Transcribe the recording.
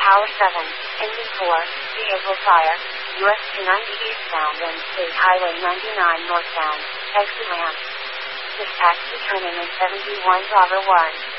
Tower 7, engine 4, vehicle fire, US 290 eastbound and State Highway 99 northbound, exit ramp. Dispatch determinant 71 Bravo 1.